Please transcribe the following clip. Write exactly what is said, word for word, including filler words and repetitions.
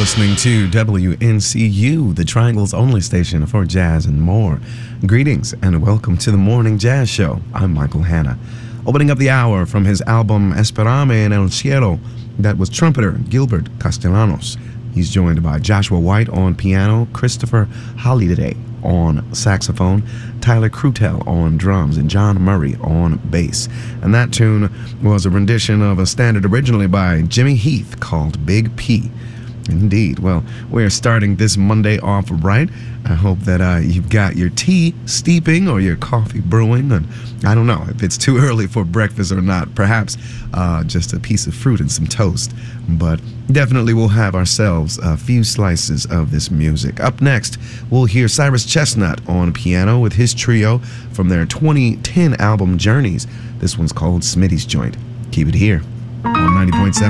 listening to W N C U, the Triangle's only station for jazz and more. Greetings and welcome to the Morning Jazz Show. I'm Michael Hanna. Opening up the hour from his album Esperame en el Cielo, that was trumpeter Gilbert Castellanos. He's joined by Joshua White on piano, Christopher Holliday on saxophone, Tyler Crutel on drums, and John Murray on bass. And that tune was a rendition of a standard originally by Jimmy Heath called Big P. Indeed. Well, we're starting this Monday off right. I hope that uh, you've got your tea steeping or your coffee brewing. And I don't know if it's too early for breakfast or not. Perhaps uh, just a piece of fruit and some toast. But definitely we'll have ourselves a few slices of this music. Up next, we'll hear Cyrus Chestnut on piano with his trio from their twenty ten album Journeys. This one's called Smitty's Joint. Keep it here on ninety point seven.